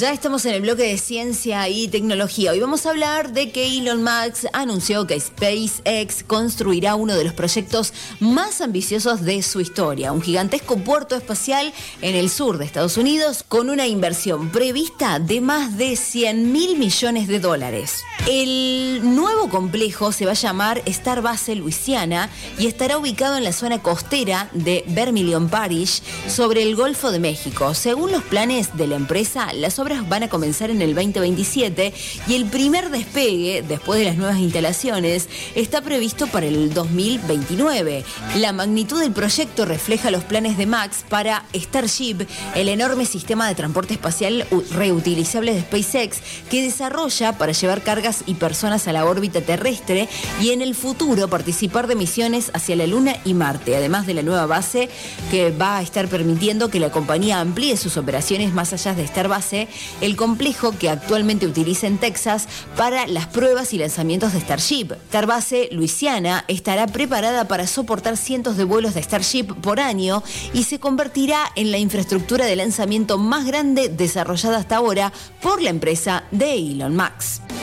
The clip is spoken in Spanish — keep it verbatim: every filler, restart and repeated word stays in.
Ya estamos en el bloque de ciencia y tecnología. Hoy vamos a hablar de que Elon Musk anunció que SpaceX construirá uno de los proyectos más ambiciosos de su historia, un gigantesco puerto espacial en el sur de Estados Unidos con una inversión prevista de más de cien mil millones de dólares. El nuevo complejo se va a llamar Starbase Louisiana y estará ubicado en la zona costera de Vermilion Parish, sobre el Golfo de México. Según los planes de la empresa, las obras van a comenzar en el veinte veintisiete y el primer despegue, después de las nuevas instalaciones, está previsto para el dos mil veintinueve. La magnitud del proyecto refleja los planes de Max para Starship, el enorme sistema de transporte espacial reutilizable de SpaceX que desarrolla para llevar cargas y personas a la órbita terrestre y en el futuro participar de misiones hacia la Luna y Marte, además de la nueva base que va a estar permitiendo que la compañía amplíe sus operaciones más allá de Starbase, el complejo que actualmente utiliza en Texas para las pruebas y lanzamientos de Starship. Starbase Louisiana estará preparada para soportar cientos de vuelos de Starship por año y se convertirá en la infraestructura de lanzamiento más grande desarrollada hasta ahora por la empresa de Elon Musk.